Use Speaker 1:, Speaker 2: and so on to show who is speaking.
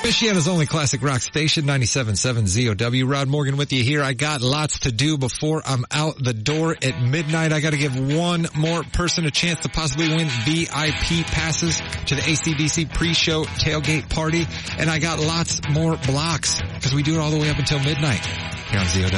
Speaker 1: Michiana's only classic rock station, 97.7 ZOW. Rod Morgan with you here. I got lots to do before I'm out the door at midnight. I got to give one more person a chance to possibly win VIP passes to the AC/DC pre-show tailgate party. And I got lots more blocks because we do it all the way up until midnight here on ZOW.